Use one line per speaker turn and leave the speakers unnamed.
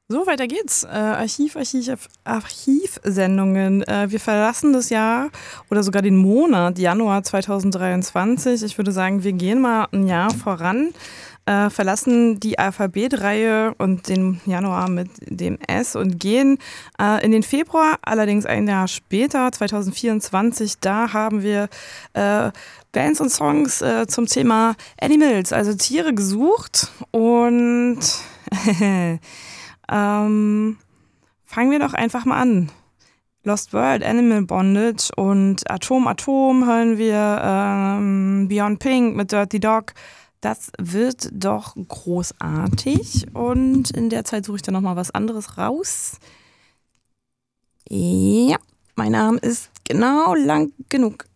So, weiter geht's. Archivsendungen. Wir verlassen das Jahr oder sogar den Monat Januar 2023. Ich würde sagen, wir gehen mal ein Jahr voran, verlassen die Alphabetreihe und den Januar mit dem S und gehen in den Februar, allerdings ein Jahr später, 2024. Da haben wir Bands und Songs zum Thema Animals, also Tiere gesucht und fangen wir doch einfach mal an. Lost World, Animal Bondage und Atom hören wir Beyond Pink mit Dirty Dog. Das wird doch großartig und in der Zeit suche ich dann nochmal was anderes raus. Ja, mein Arm ist genau lang genug.